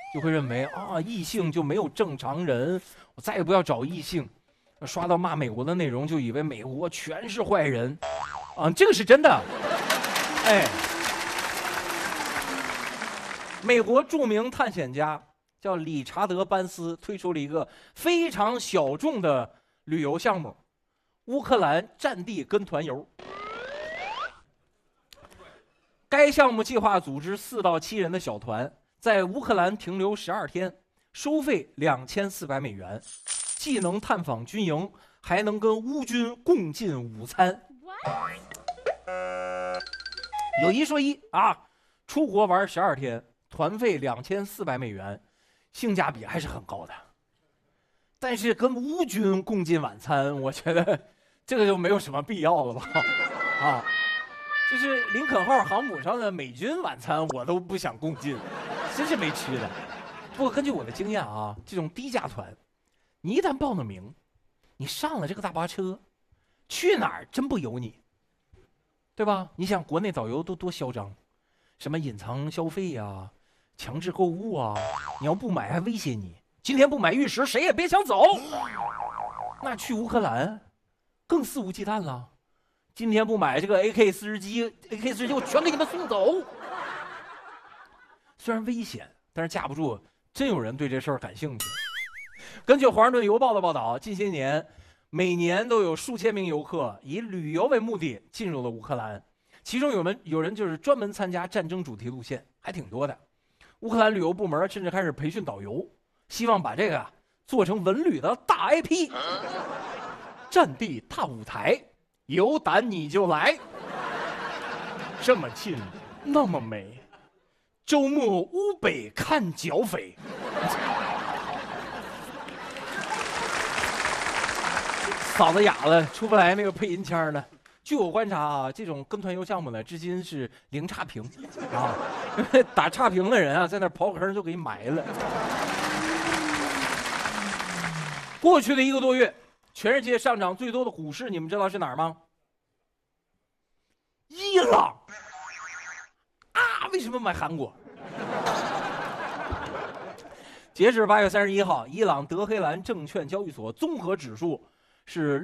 就会认为啊，异性就没有正常人，我再也不要找异性。刷到骂美国的内容，就以为美国全是坏人，啊，这个是真的。哎，美国著名探险家叫理查德·班斯推出了一个非常小众的旅游项目——乌克兰战地跟团游。该项目计划组织4到7人的小团，在乌克兰停留12天，收费2400美元，既能探访军营，还能跟乌军共进午餐。有一说一啊，出国玩12天，团费2400美元，性价比还是很高的。但是跟乌军共进晚餐，我觉得这个就没有什么必要了吧？啊，就是林肯号航母上的美军晚餐，我都不想共进，真是没吃的。不过根据我的经验啊，这种低价团，你一旦报了名，你上了这个大巴车，去哪儿真不由你，对吧？你想国内导游都多嚣张，什么隐藏消费啊，强制购物啊，你要不买还威胁你，今天不买玉石谁也别想走。那去乌克兰更肆无忌惮了，今天不买这个 AK47我全给你们送走。虽然危险，但是架不住真有人对这事儿感兴趣。根据《华盛顿邮报》的报道，近些年每年都有数千名游客以旅游为目的进入了乌克兰，其中有人就是专门参加战争主题路线，还挺多的。乌克兰旅游部门甚至开始培训导游，希望把这个做成文旅的大 IP。战地大舞台，有胆你就来。这么近，那么美，周末乌北看剿匪。嗓子哑了，出不来那个配音腔了。据我观察啊，这种跟团游项目呢，至今是零差评啊。打差评的人啊，在那刨坑就给埋了。过去的1个多月，全世界上涨最多的股市，你们知道是哪儿吗？伊朗啊！为什么买韩国？截至8月31号，伊朗德黑兰证券交易所综合指数是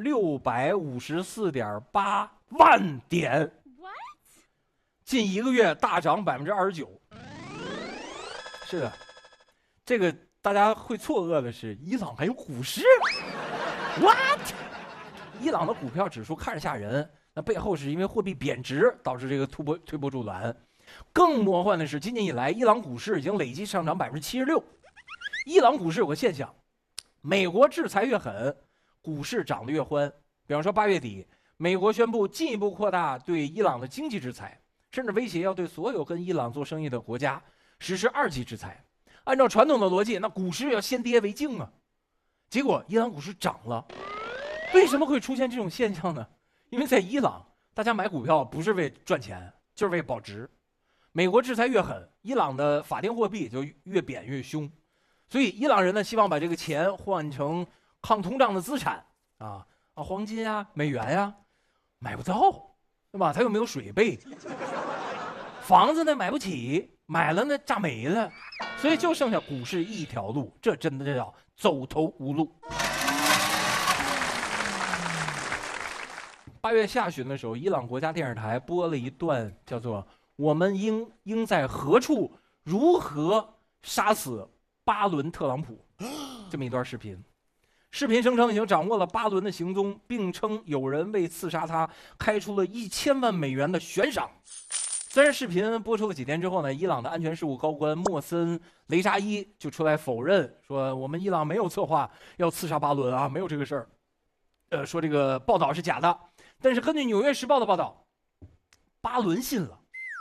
654.8万点，近1个月大涨29%。是的，这个大家会错愕的是，伊朗还有股市 ？What？ 伊朗的股票指数看着吓人，那背后是因为货币贬值导致这个推波助澜。更魔幻的是，今年以来，伊朗股市已经累计上涨76%。伊朗股市有个现象，美国制裁越狠，股市涨得越欢。比方说8月底，美国宣布进一步扩大对伊朗的经济制裁，甚至威胁要对所有跟伊朗做生意的国家实施2级制裁。按照传统的逻辑，那股市要先跌为敬啊。结果伊朗股市涨了。为什么会出现这种现象呢？因为在伊朗，大家买股票不是为赚钱，就是为保值。美国制裁越狠，伊朗的法定货币就越贬越凶。所以伊朗人呢，希望把这个钱换成抗通胀的资产啊，黄金啊、美元呀，买不到，对吧？他又没有水贝，房子呢买不起，买了呢炸没了，所以就剩下股市一条路，这真的叫走投无路。8月下旬的时候，伊朗国家电视台播了一段叫做“我们应在何处如何杀死巴伦特朗普”这么一段视频。视频声称已经掌握了巴伦的行踪，并称有人为刺杀他开出了1000万美元的悬赏。虽然视频播出了几天之后呢，伊朗的安全事务高官莫森·雷扎伊就出来否认，说我们伊朗没有策划要刺杀巴伦啊，没有这个事儿。说这个报道是假的。但是根据《纽约时报》的报道，巴伦信了。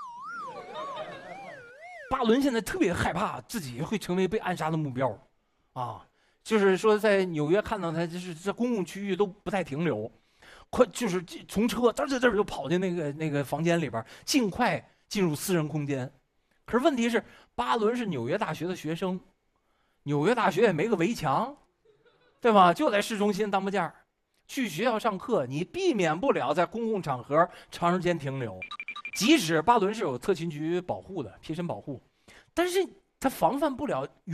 巴伦现在特别害怕自己会成为被暗杀的目标，啊，就是说在纽约看到他，就是在公共区域都不太停留，快就是从车这就跑进那个房间里边，尽快进入私人空间。可是问题是，巴伦是纽约大学的学生，纽约大学也没个围墙，对吧？就在市中心当不件儿。去学校上课，你避免不了在公共场合长时间停留。即使巴伦是有特勤局保护的贴身保护，但是他防范不了